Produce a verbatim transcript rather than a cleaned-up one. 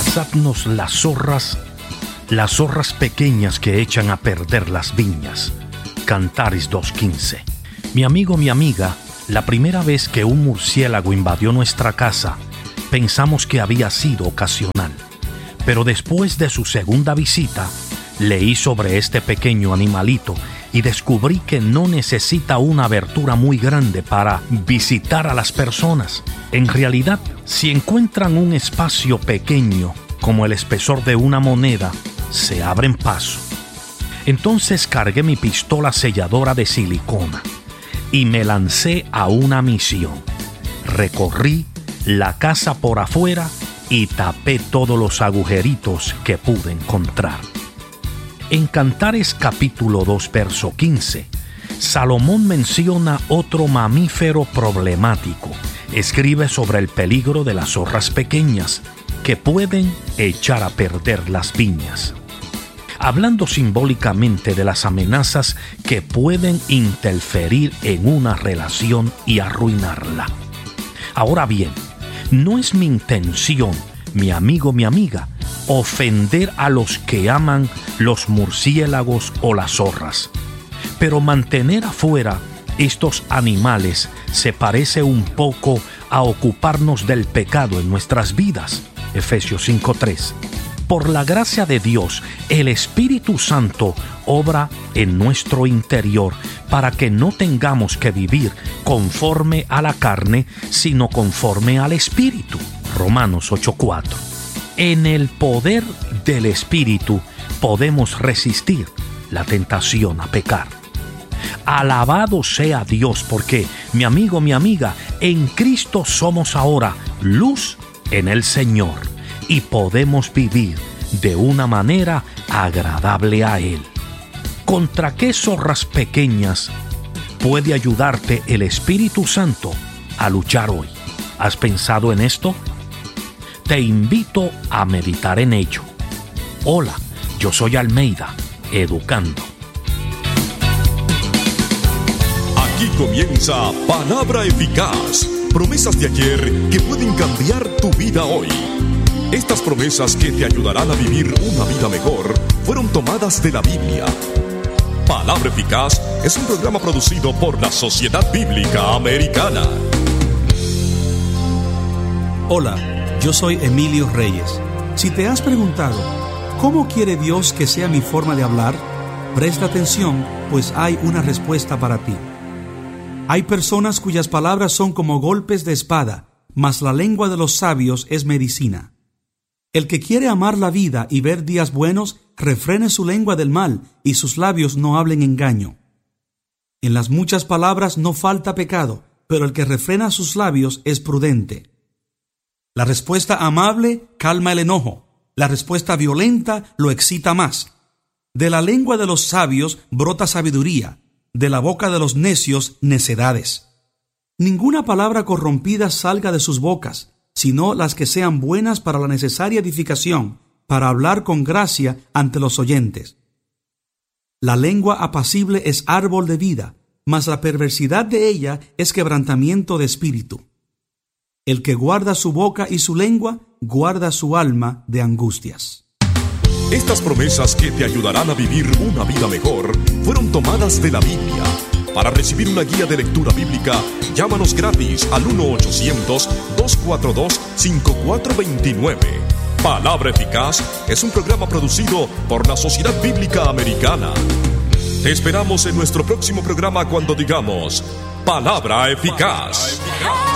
Pasadnos las zorras, las zorras pequeñas que echan a perder las viñas. Cantares dos quince. Mi amigo, mi amiga, la primera vez que un murciélago invadió nuestra casa, pensamos que había sido ocasional. Pero después de su segunda visita, leí sobre este pequeño animalito y descubrí que no necesita una abertura muy grande para visitar a las personas. En realidad, si encuentran un espacio pequeño, como el espesor de una moneda, se abren paso. Entonces cargué mi pistola selladora de silicona y me lancé a una misión. Recorrí la casa por afuera y tapé todos los agujeritos que pude encontrar. En Cantares capítulo dos, verso quince, Salomón menciona otro mamífero problemático. Escribe sobre el peligro de las zorras pequeñas que pueden echar a perder las viñas, hablando simbólicamente de las amenazas que pueden interferir en una relación y arruinarla. Ahora bien, no es mi intención, mi amigo, mi amiga, ofender a los que aman los murciélagos o las zorras, pero mantener afuera estos animales se parece un poco a ocuparnos del pecado en nuestras vidas. Efesios cinco tres. Por la gracia de Dios, el Espíritu Santo obra en nuestro interior para que no tengamos que vivir conforme a la carne, sino conforme al Espíritu. Romanos ocho cuatro. En el poder del Espíritu podemos resistir la tentación a pecar. Alabado sea Dios, porque, mi amigo, mi amiga, en Cristo somos ahora luz en el Señor y podemos vivir de una manera agradable a Él. ¿Contra qué zorras pequeñas puede ayudarte el Espíritu Santo a luchar hoy? ¿Has pensado en esto? Te invito a meditar en ello. Hola, yo soy Almeida, educando. Aquí comienza Palabra Eficaz. Promesas de ayer que pueden cambiar tu vida hoy. Estas promesas que te ayudarán a vivir una vida mejor fueron tomadas de la Biblia. Palabra Eficaz es un programa producido por la Sociedad Bíblica Americana. Hola, yo soy Emilio Reyes. Si te has preguntado, ¿cómo quiere Dios que sea mi forma de hablar? Presta atención, pues hay una respuesta para ti. Hay personas cuyas palabras son como golpes de espada, mas la lengua de los sabios es medicina. El que quiere amar la vida y ver días buenos, refrene su lengua del mal y sus labios no hablen engaño. En las muchas palabras no falta pecado, pero el que refrena sus labios es prudente. La respuesta amable calma el enojo, la respuesta violenta lo excita más. De la lengua de los sabios brota sabiduría, de la boca de los necios necedades. Ninguna palabra corrompida salga de sus bocas, sino las que sean buenas para la necesaria edificación, para hablar con gracia ante los oyentes. La lengua apacible es árbol de vida, mas la perversidad de ella es quebrantamiento de espíritu. El que guarda su boca y su lengua, guarda su alma de angustias. Estas promesas que te ayudarán a vivir una vida mejor fueron tomadas de la Biblia. Para recibir una guía de lectura bíblica, llámanos gratis al uno ochocientos, dos cuatro dos, cinco cuatro dos nueve. Palabra Eficaz es un programa producido por la Sociedad Bíblica Americana. Te esperamos en nuestro próximo programa cuando digamos Palabra Eficaz.